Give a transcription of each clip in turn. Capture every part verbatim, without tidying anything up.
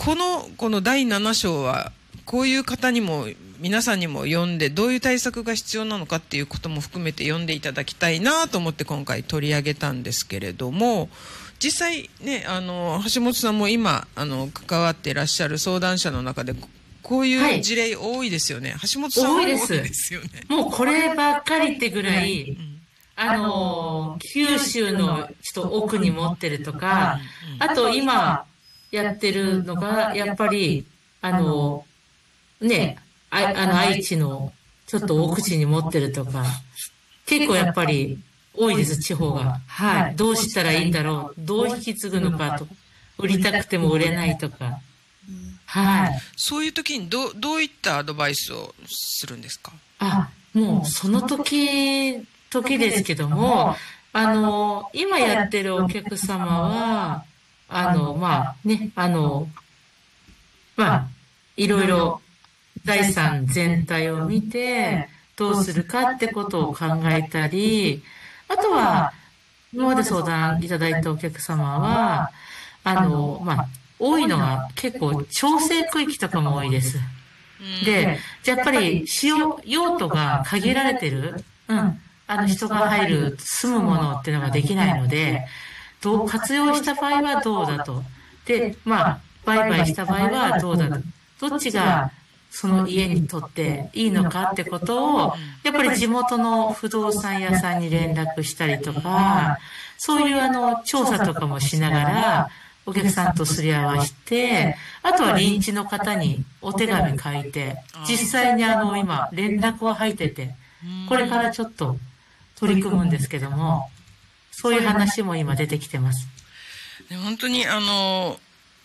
この、このだいなな章は、こういう方にも、皆さんにも読んで、どういう対策が必要なのかっていうことも含めて読んでいただきたいなと思って今回取り上げたんですけれども、実際ね、あの、橋本さんも今、あの、関わっていらっしゃる相談者の中で、こういう事例多いですよね。はい、橋本さんも多いですよね。 もうこればっかりってぐらい、うん、あの、九州のちょっと奥に持ってるとか、あと今やってるのが、やっぱり、あの、ね、あ, あの愛知のちょっと奥地に持ってるとか、結構やっぱり多いです、地方が。はい。どうしたらいいんだろう。どう引き継ぐのかと。売りたくても売れないとか。はい。 そういう時にど, どういったアドバイスをするんですか？ あ、もうその時、時ですけども、あの、今やってるお客様は、あの、まあね、あの、まあ、いろいろ財産全体を見て、どうするかってことを考えたり、あとは、今まで相談いただいたお客様は、あの、まあ、多いのが結構調整区域とかも多いです。で、やっぱり使用用途が限られてる、うん、あの人が入る、住むものっていうのができないので、どう活用した場合はどうだと。で、まあ、売買した場合はどうだと。どっちがその家にとっていいのかってことを、やっぱり地元の不動産屋さんに連絡したりとか、そういうあの調査とかもしながら、お客さんとすり合わせて、あとは臨地の方にお手紙書いて、実際にあの今連絡は入ってて、これからちょっと取り組むんですけども、そういう話も今出てきてます。 本当にあの、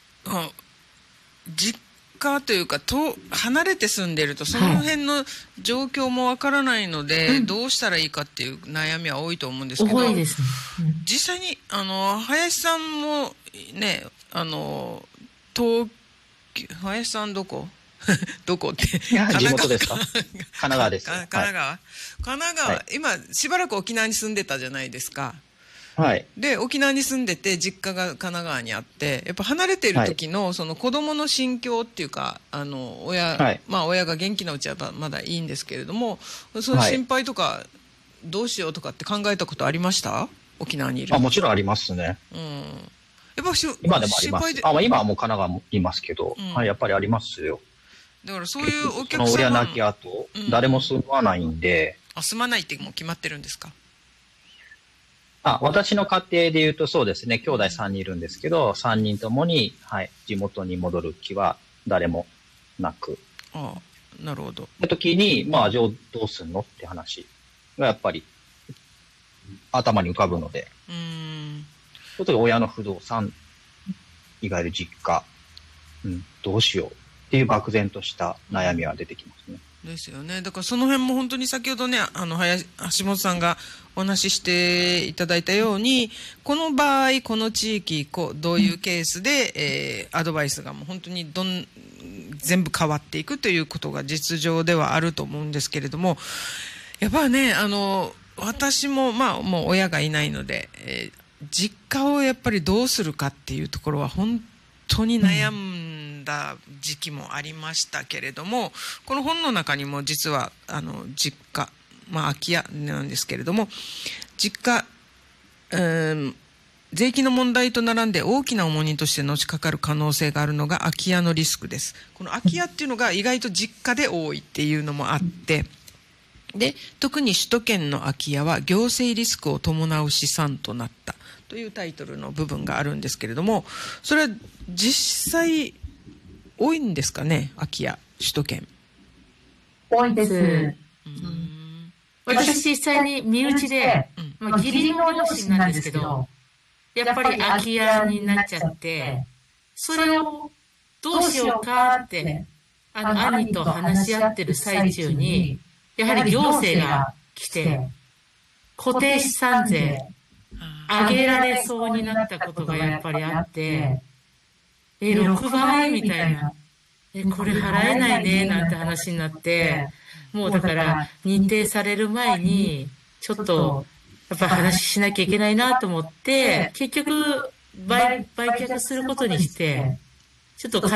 実家というかと離れて住んでるとその辺の状況もわからないので、はい、どうしたらいいかっていう悩みは多いと思うんですけど、 多いですね、うん、 実際にあの林さんもね、あの東林さんどこどこっていや地元ですか？神奈川です。 神奈川、はい、神奈川、はい、今しばらく沖縄に住んでたじゃないですか。 はい、 で沖縄に住んでて実家が神奈川にあって、やっぱ離れている時のその子供の心境っていうか、あの親、はい、まあ親が元気なうちはまだいいんですけれども、その心配とかどうしようとかって考えたことありました？沖縄にいる。 あ、もちろんありますね。 うん。やっぱし今でもあります。あ、まあ、今はもう神奈川もいますけど、うん、はい、やっぱりありますよ。 だからそういうお客さんその親亡き後、うん、誰も住まないんで。 あ、住まないってもう決まってるんですか？ あ、私の家庭で言うとそうですね、兄弟さんにんいるんですけど、さんにんともに、はい、地元に戻る気は誰もなく。 ああ、なるほど。 の時に、まあ、じゃあどうすんのって話がやっぱり頭に浮かぶので。 うーん。 ちょっと親の不動産、いわゆる実家、うん、どうしようっていう漠然とした悩みは出てきますね。 ですよね。だからその辺も本当に先ほどね、あの林橋本さんがお話ししていただいたように、この場合この地域こうどういうケースで、えー、アドバイスがもう本当にどん全部変わっていくということが実情ではあると思うんですけれども、やっぱりね、あの私もまあもう親がいないので、えー、実家をやっぱりどうするかっていうところは本当に悩んだ時期もありましたけれども、この本の中にも実はあの実家、まあ空き家なんですけれども、実家、うん、税金の問題と並んで大きな重荷としてのしかかる可能性があるのが空き家のリスクです。この空き家っていうのが意外と実家で多いっていうのもあって、で特に首都圏の空き家は行政リスクを伴う資産となったというタイトルの部分があるんですけれども、それは実際多いんですかね、空き家首都圏。 多いです。うん、私実際に身内で、うんまあ、義理の両親なんですけど、やっぱり空き家になっちゃって、それをどうしようかって、あの兄と話し合ってる最中に、やはり行政が来て、固定資産税、上げられそうになったことがやっぱりあって、え、ろくばいみたいな。え、これ払えないね、なんて話になって、もうだから認定される前に、ちょっと、やっぱ話しなきゃいけないなと思って、結局、売、売却することにして、ちょっと